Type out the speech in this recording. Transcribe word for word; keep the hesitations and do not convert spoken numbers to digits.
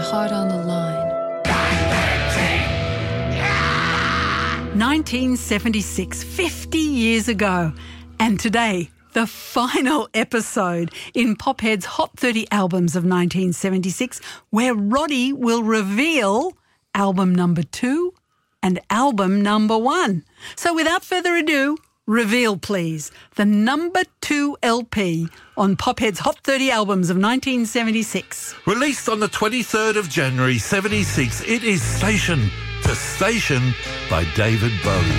heart on the line. nineteen seventy-six, fifty years ago. And today, the final episode in Pophead's Hot thirty Albums of nineteen seventy-six, where Roddy will reveal album number two and album number one. So without further ado, reveal, please, the number two L P on Pophead's Hot thirty Albums of nineteen seventy-six. Released on the twenty-third of January seventy-six, it is Station to Station by David Bowie.